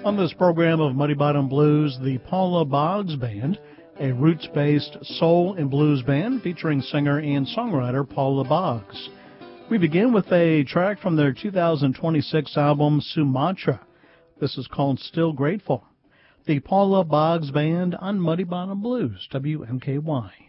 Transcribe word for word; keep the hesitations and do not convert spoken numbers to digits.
On this program of Muddy Bottom Blues, the Paula Boggs Band, a roots-based soul and blues band featuring singer and songwriter Paula Boggs. We begin with a track from their two thousand twenty-six album, Sumatra. This is called Still Grateful. The Paula Boggs Band on Muddy Bottom Blues, W M K Y.